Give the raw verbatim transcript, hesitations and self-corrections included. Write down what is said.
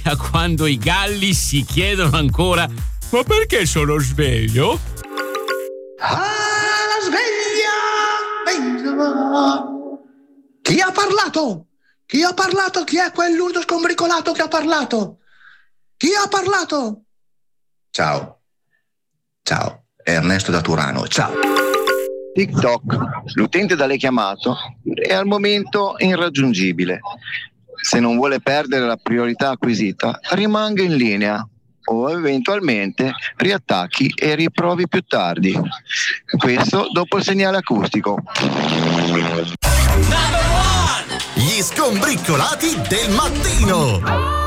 a quando i galli si chiedono ancora: ma perché sono sveglio? Ah, sveglia! Chi ha parlato? Chi ha parlato? Chi è quell'urdo scombricolato che ha parlato? Chi ha parlato? Ciao. Ciao, è Ernesto da Turano. Ciao. TikTok, l'utente da lei chiamato è al momento irraggiungibile. Se non vuole perdere la priorità acquisita, rimanga in linea o eventualmente riattacchi e riprovi più tardi. Questo dopo il segnale acustico. Gli skombriccolati del mattino.